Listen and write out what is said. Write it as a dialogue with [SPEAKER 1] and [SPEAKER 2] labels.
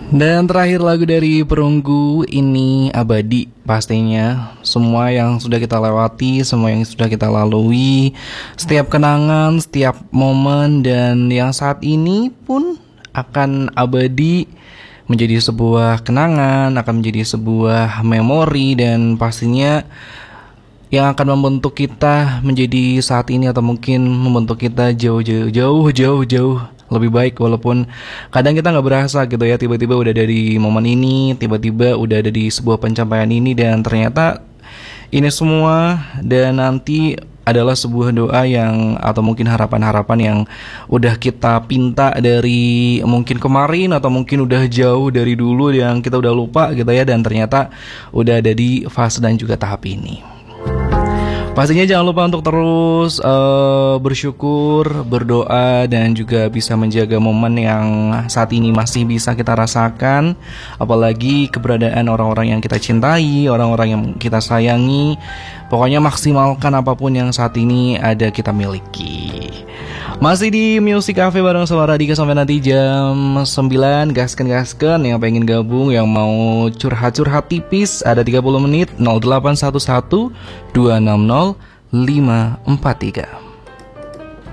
[SPEAKER 1] Dan terakhir lagu dari Perunggu ini abadi pastinya. Semua yang sudah kita lewati, semua yang sudah kita lalui, setiap kenangan, setiap momen dan yang saat ini pun akan abadi menjadi sebuah kenangan, akan menjadi sebuah memori dan pastinya yang akan membentuk kita menjadi saat ini atau mungkin membentuk kita jauh lebih baik, walaupun kadang kita nggak berasa gitu ya, tiba-tiba udah dari momen ini, tiba-tiba udah ada di sebuah pencapaian ini dan ternyata ini semua dan nanti adalah sebuah doa yang atau mungkin harapan-harapan yang udah kita pinta dari mungkin kemarin atau mungkin udah jauh dari dulu yang kita udah lupa gitu ya, dan ternyata udah ada di fase dan juga tahap ini. Pastinya jangan lupa untuk terus bersyukur, berdoa, dan juga bisa menjaga momen yang saat ini masih bisa kita rasakan. Apalagi keberadaan orang-orang yang kita cintai, orang-orang yang kita sayangi. Pokoknya maksimalkan apapun yang saat ini ada kita miliki. Masih di Music Cafe bareng sama Radika sampai nanti jam 9. Gaskan yang pengen gabung, yang mau curhat-curhat tipis, ada 30 menit. 0811 260 543.